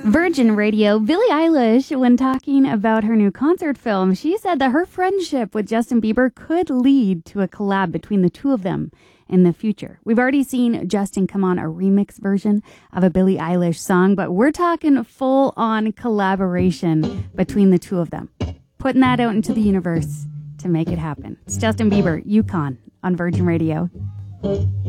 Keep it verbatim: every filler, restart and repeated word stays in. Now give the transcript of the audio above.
Virgin Radio, Billie Eilish, when talking about her new concert film, she said that her friendship with Justin Bieber could lead to a collab between the two of them in the future. We've already seen Justin come on a remix version of a Billie Eilish song, but we're talking full-on collaboration between the two of them. Putting that out into the universe to make it happen. It's Justin Bieber, Yukon, on Virgin Radio.